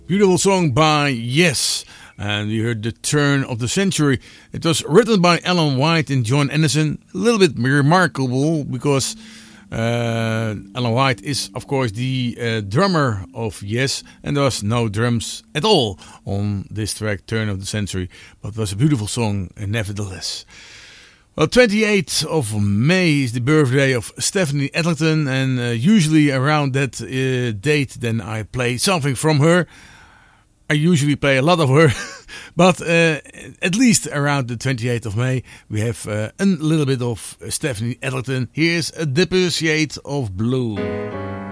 Beautiful song by Yes. And you heard The Turn of the Century. It was written by Alan White and John Anderson. A little bit remarkable because Alan White is, of course, the drummer of Yes. And there was no drums at all on this track, Turn of the Century. But it was a beautiful song, nevertheless. Well, 28th of May is the birthday of Stephanie Adlington. And usually around that date, then I play something from her. I usually play a lot of her, but at least around the 28th of May, we have a little bit of Stephanie Adlington. Here's A Deeper Shade of Blue.